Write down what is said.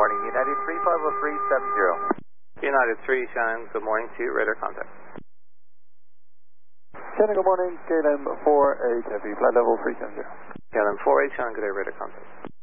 morning. United 350370. United 3, Shannon, good morning to you. Radar contact. Shannon, good morning. KLM 48 Heavy, flight level 370. KLM 48, Shannon, good day, radar contact.